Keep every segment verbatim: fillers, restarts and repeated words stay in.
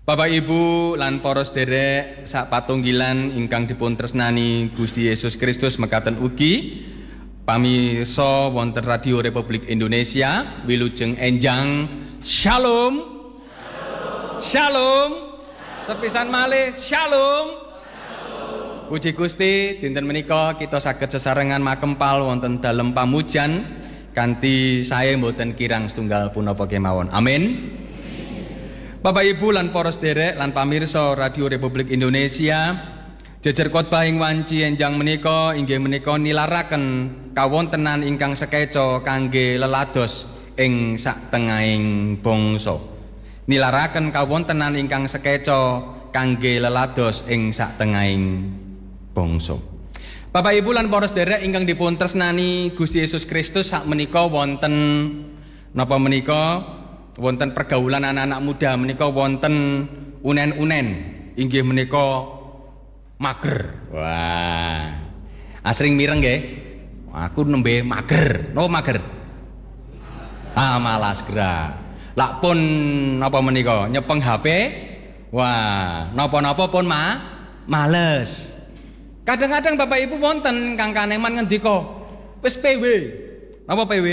Bapak Ibu lan para sedherek sak patunggilan ingkang dipun tresnani Gusti Yesus Kristus mekaten ugi pamirsa wonten Radio Republik Indonesia wilujeng enjang Shalom. Shalom. Shalom. Sepisan malih Shalom. Puji Gusti, dinten menika kita saged sesarengan makempal wonten dalem pamujan kanthi sae mboten kirang setunggal punapa kemawon. Amin. Bapak Ibu lan para sedherek lan pamirsa Radio Republik Indonesia, jejer khotbah ing wanci enjang menika inggih menika nilaraken kawontenan ingkang sekeca kangge lelados ing saktengahing bangsa. Nilaraken kawontenan ingkang sekeca kangge lelados ing saktengahing bangsa. Bapak Ibu lan para sedherek ingkang dipun tresnani Gusti Yesus Kristus sak menika wonten napa menika wonten pergaulan anak-anak muda menika wonten unen-unen inggih menika mager. Wah. Asring mireng nggih. Aku nembe mager. Napa mager? Ah, malas gerak. Lak pun napa menika nyepeng H P. Wah, napa-napa pun ma males. Kadang-kadang Bapak Ibu wonten kang kaneman ngendika, wis P W. Napa P W?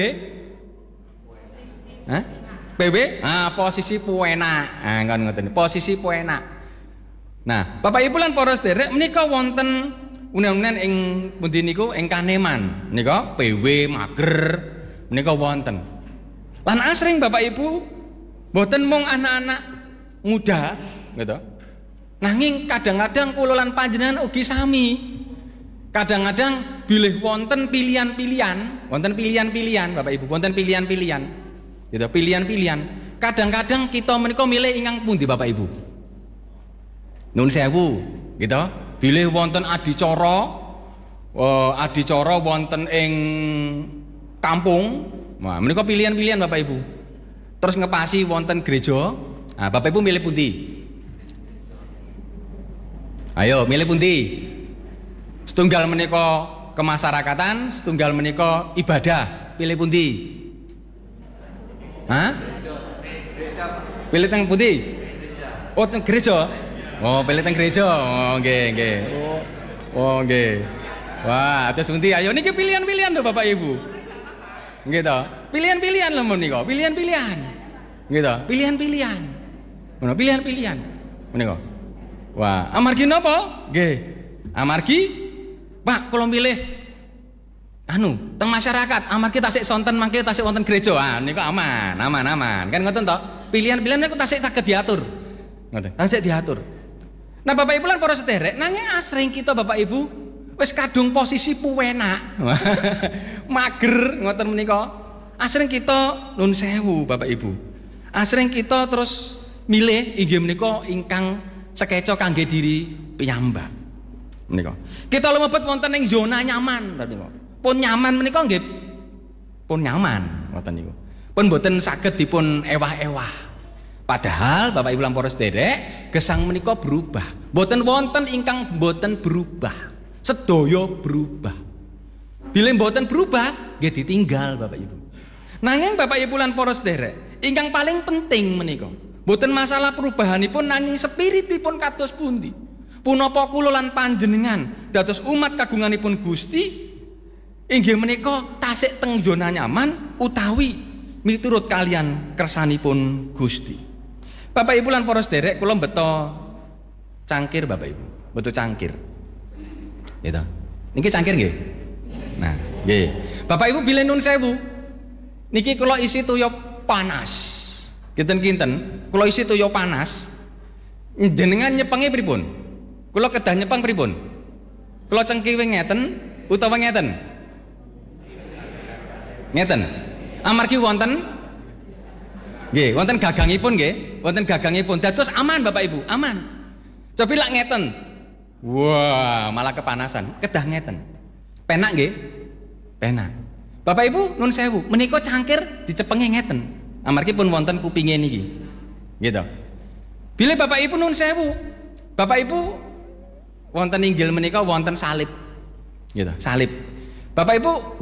Hah? P W, ah, posisi puenak, ah, kan ngoten, posisi puenak. Nah, Bapak Ibu lan para sedherek menika wonten unen-unen ing pundi niku ing Kaneman, menika P W mager menika wonten. Lan asring Bapak Ibu mboten mung anak-anak muda, gitu. Nanging kadang-kadang kula lan panjenengan ugi sami. Kadang-kadang bilih wonten pilihan-pilihan, wonten pilihan-pilihan Bapak Ibu, wonten pilihan-pilihan. Gitu, pilihan-pilihan. Kadang-kadang kita menika milih ingkang pundi Bapak Ibu? Nun sewu, gitu. Bilih wonten adicara, uh, adicara wonten ing kampung. Wah, menika pilihan-pilihan Bapak Ibu. Terus ngepasi wonten gereja. Nah, Bapak Ibu milih pundi? Ayo, milih pundi? Setunggal menika kemasyarakatan, setunggal menika ibadah. Pilih pundi? Hah? Pilih teng pundi? Oh, teng gereja. Oh, pilih teng gereja. Oh, nggih, nggih. Oh, oh nggih. Wah, terus pundi? Ayo niki pilihan-pilihan lho Bapak Ibu. Nggih to. Pilihan-pilihan lho menika, pilihan-pilihan. Nggih to, pilihan-pilihan. Ngono, pilihan-pilihan. Menika. Wah, amargi napa? Nggih. Amargi Pak, kula milih anu teng masyarakat amargi tasik sonten mangke tasik wonten gereja. Ah niku aman, aman, aman. Kan ngoten to? Pilihan-pilihan niku tasik saged diatur. Ngoten. Tasik diatur. Nah, Bapak Ibu lan para sederek, nanging asring kita Bapak Ibu wis kadung posisi puenak. Mager ngoten menika. Asring kita nun sewu Bapak Ibu. Asring kita terus milih inggih menika ingkang sekeca kangge diri piyambak. Menika. Kita lumebet wonten ing zona nyaman Bapak Ibu. Pun nyaman menika nggih pun nyaman ngoten niku. Pun boten saged dipun ewah-ewah. Padahal Bapak Ibu lan para sedherek, gesang menika berubah. Boten wonten ingkang boten berubah. Sedaya berubah. Bilih boten berubah nggih ditinggal Bapak Ibu. Nanging Bapak Ibu lan para sedherek, ingkang paling penting menika boten masalah perubahanipun nanging spiritipun kados pundi. Punapa kula lan panjenengan dados umat kagunganipun Gusti inggih menika tasik teng zona nyaman utawi miturut kalian kersanipun Gusti. Bapak Ibu lan para sedherek, kula beto cangkir Bapak Ibu, beto cangkir. Gitu. Niki cangkir nggih? Nah, nggih. Bapak Ibu bilih nun sewu. Niki kula isi toya panas. Kinten-kinten, kula isi toya panas. Jenengan nyepengi pripun? Kula kedah nyepeng pripun? Kula cengkiwe ngeten utawa ngeten? Ngeten. Amargi wonten nggih, wonten gagangipun nggih, wonten gagangipun. Dados aman Bapak Ibu, aman. Cobi lak ngeten. Wah, malah kepanasan. Kedah ngeten. Penak nggih? Penak. Bapak Ibu nun sewu, menika cangkir dicepengi ngeten. Amargi pun wonten kupinge niki. Gitu. Bilih Bapak Ibu nun sewu. Bapak Ibu wonten inggil menika wonten salib. Gitu, salib. Bapak Ibu